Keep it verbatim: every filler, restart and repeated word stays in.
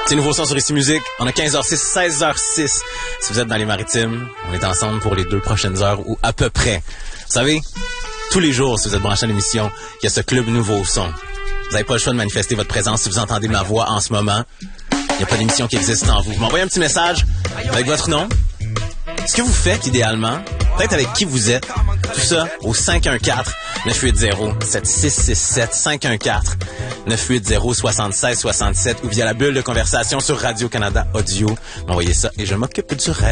C'est nouveau son sur Ici Musique. On a quinze heures six, seize heures six. Si vous êtes dans les maritimes, on est ensemble pour les deux prochaines heures ou à peu près. Vous savez, tous les jours, si vous êtes branché à l'émission, il y a ce club nouveau son. Vous n'avez pas le choix de manifester votre présence si vous entendez ma voix en ce moment. Il n'y a pas d'émission qui existe sans vous. Vous m'envoyez un petit message avec votre nom, ce que vous faites idéalement, peut-être avec qui vous êtes. Tout ça au cinq un quatre, neuf huit zéro, sept six six sept, cinq un quatre, neuf huit zéro, sept six six sept ou via la bulle de conversation sur Radio-Canada Audio. M'envoyez ça et je m'occupe du reste.